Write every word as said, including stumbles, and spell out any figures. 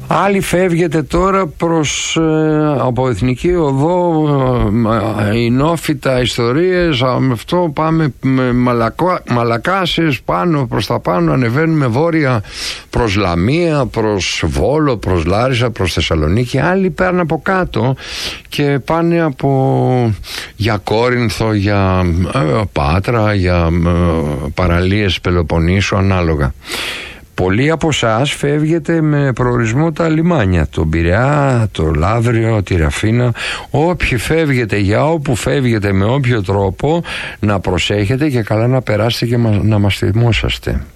Άλλοι φεύγετε τώρα προς, ε, από Εθνική Οδό, ε, οι νόφιτα ιστορίες, με αυτό πάμε με μαλακά, μαλακάσεις πάνω προς τα πάνω, ανεβαίνουμε βόρεια προς Λαμία, προς Βόλο, προς Λάρισα, προς Θεσσαλονίκη. Άλλοι παίρνουν από κάτω και πάνε από, για Κόρινθο, για ε, Πάτρα, για ε, παραλίες Πελοποννήσου, ανάλογα. Πολλοί από εσάς φεύγετε με προορισμό τα λιμάνια, τον Πειραιά, το Λαύριο, τη Ραφίνα. Όποιοι φεύγετε, για όπου φεύγετε, με όποιο τρόπο, να προσέχετε και καλά να περάσετε και να μας θυμόσαστε.